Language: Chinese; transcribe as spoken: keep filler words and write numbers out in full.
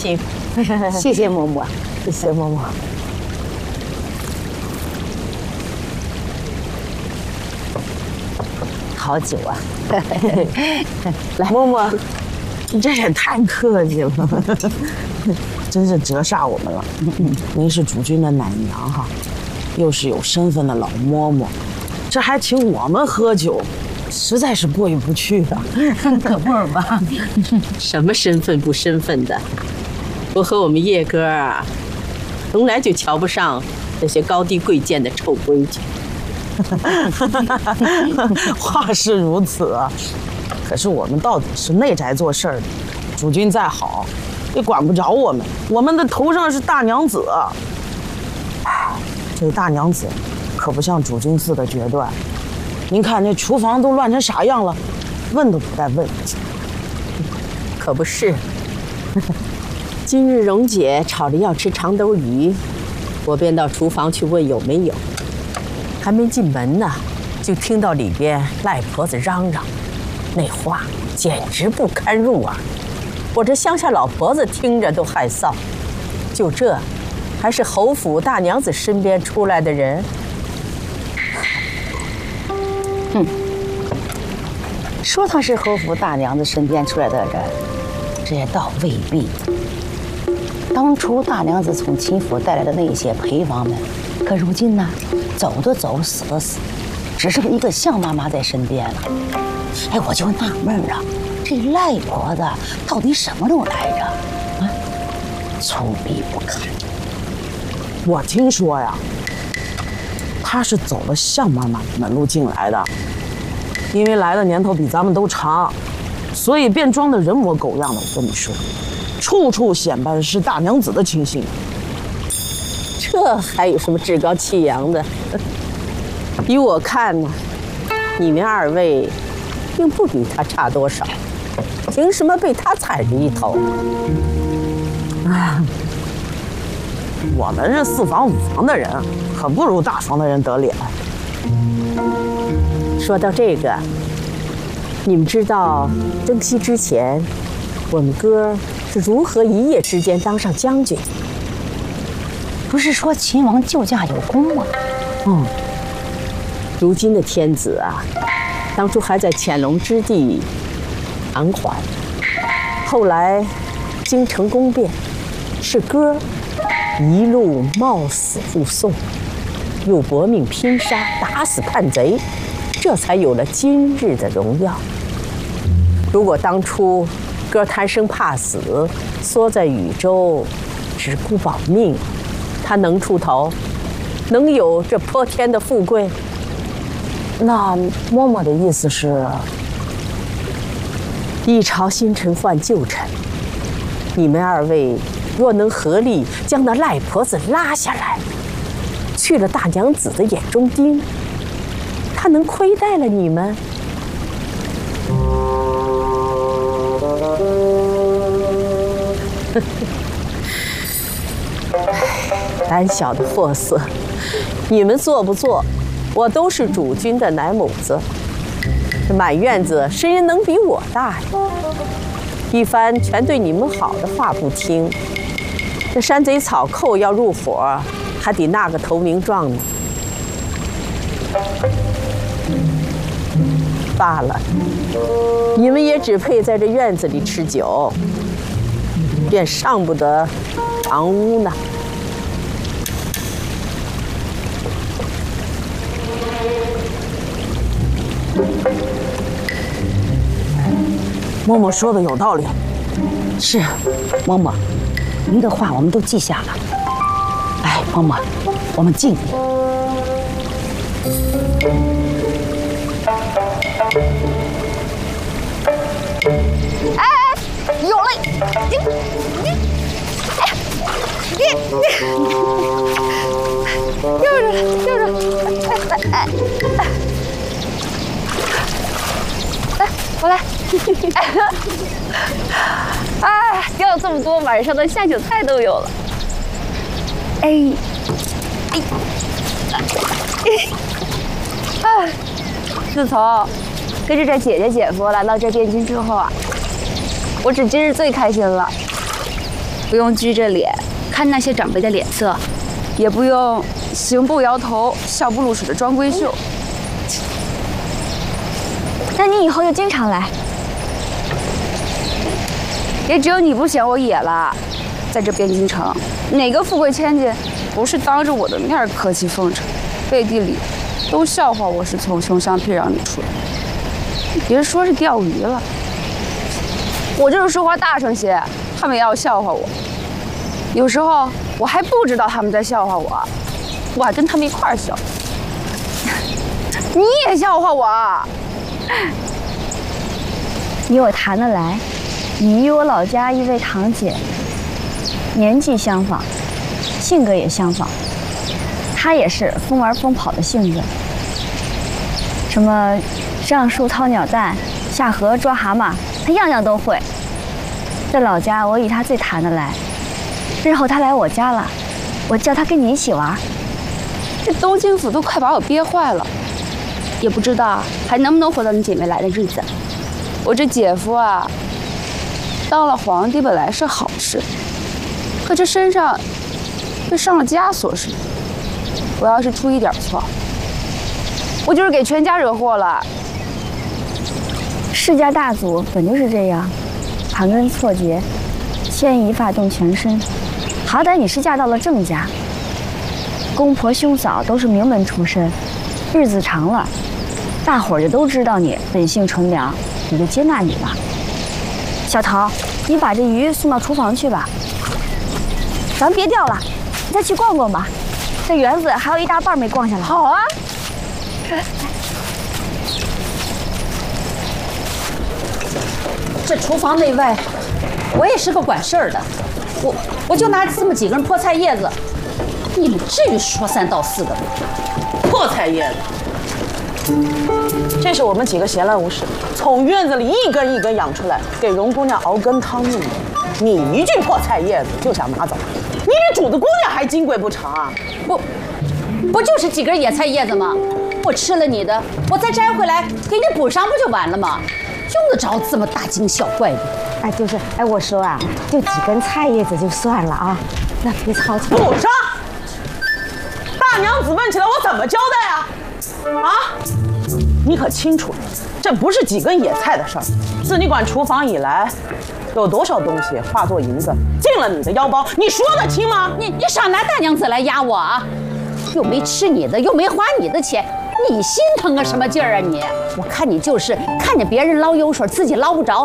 心。 谢谢嬷嬷，谢谢嬷嬷。好酒啊！来，嬷嬷， 你这也太客气了，真是折煞我们了。您是主君的奶娘哈，又是有身份的老嬷嬷，这还请我们喝酒，实在是过意不去的。 可不是吧？ 什么身份不身份的？我和我们叶哥啊，从来就瞧不上那些高低贵贱的臭规矩。 话是如此，可是我们到底是内宅做事儿的，主君再好，也管不着我们。我们的头上是大娘子，唉，这大娘子可不像主君似的决断。您看这厨房都乱成啥样了，问都不带问。 可不是。今日蓉姐吵着要吃长兜鱼，我便到厨房去问有没有。还没进门呢，就听到里边赖婆子嚷嚷，那话简直不堪入耳。我这乡下老婆子听着都害臊。就这，还是侯府大娘子身边出来的人？ 哼，说他是侯府大娘子身边出来的人，这也倒未必。当初大娘子从秦府带来的那些陪房们，可如今呢，走的走，死的死，只剩一个向妈妈在身边了。哎，我就纳闷啊，这赖婆子到底什么路来着？啊，粗鄙不堪！ 我听说呀，她是走了向妈妈的门路进来的，因为来的年头比咱们都长，所以便装得人模狗样的。我跟你说，处处显摆是大娘子的亲信。 这还有什么趾高气扬的？依我看呢，你们二位并不比他差多少，凭什么被他踩着一头？ 啊，我们这四房五房的人，可不如大房的人得脸。 说到这个，你们知道征西之前，我们哥是如何一夜之间当上将军？ 不是说秦王救驾有功吗？ 嗯，如今的天子啊，当初还在潜龙之地盘桓，后来京城宫变，是哥一路冒死护送，又搏命拼杀，打死叛贼，这才有了今日的荣耀。如果当初哥贪生怕死，缩在禹州，只顾保命，他能出头，能有这泼天的富贵？ 那嬷嬷的意思是， 一朝新臣换旧臣，你们二位若能合力将那赖婆子拉下来，去了大娘子的眼中钉，她能亏待了你们？胆小的货色，你们做不做，我都是主君的奶母子，这满院子谁人能比我大呀？一番全对你们好的话不听，这山贼草寇要入伙，还得纳个投名状呢。罢了，你们也只配在这院子里吃酒，便上不得堂屋呢。 嬷嬷说的有道理。 是，嬷嬷，您的话我们都记下了。哎，嬷嬷，我们敬你。 哎哎，有了！你你，哎呀，你你，又着又着，哎哎哎，来，我来。哎，钓了这么多，晚上的下酒菜都有了。哎，哎，哎，自从跟着这姐姐姐夫来到这汴京之后啊，我只今日最开心了。 不用拘着脸看那些长辈的脸色，也不用行不摇头、笑不露齿的装闺秀。 那你以后就经常来。 也只有你不嫌我野了。在这汴京城，哪个富贵千金不是当着我的面客气奉承，背地里都笑话我是从穷乡僻壤里出来。别说是钓鱼了，我就是说话大声些，他们也要笑话我。有时候我还不知道他们在笑话我，我还跟他们一块儿笑。你也笑话我？ 你我谈得来，你与我老家一位堂姐，年纪相仿，性格也相仿。她也是疯玩疯跑的性子，什么上树掏鸟蛋，下河抓蛤蟆，她样样都会。在老家，我与她最谈得来。日后她来我家了，我叫她跟你一起玩。 这东京府都快把我憋坏了，也不知道还能不能活到你姐妹来的日子。我这姐夫啊，当了皇帝本来是好事，可这身上却上了枷锁似的。我要是出一点错，我就是给全家惹祸了。 世家大族本就是这样，盘根错节，牵一发动全身。好歹你是嫁到了郑家，公婆兄嫂都是名门出身，日子长了，大伙儿就都知道你本性纯良，也就接纳你了。小桃，你把这鱼送到厨房去吧，咱别钓了，再去逛逛吧。这园子还有一大半没逛下来。 好啊。 这厨房内外，我也是个管事儿的，我我就拿这么几根破菜叶子，你们至于说三道四的吗？ 破菜叶子，这是我们几个闲来无事，从院子里一根一根养出来，给荣姑娘熬羹汤用的。你一句破菜叶子就想拿走，你比主子姑娘还金贵不成啊？ 不，不就是几根野菜叶子吗？我吃了你的，我再摘回来给你补上，不就完了吗？用得着这么大惊小怪的？ 哎，就是，哎，我说啊，就几根菜叶子就算了啊，那别吵吵。 补上！大娘子问起来，我怎么交代啊？啊？你可清楚，这不是几根野菜的事儿。自你管厨房以来，有多少东西化作银子进了你的腰包，你说得清吗？ 你你少拿大娘子来压我啊！又没吃你的，又没花你的钱，你心疼个什么劲儿啊你？我看你就是看见别人捞油水，自己捞不着，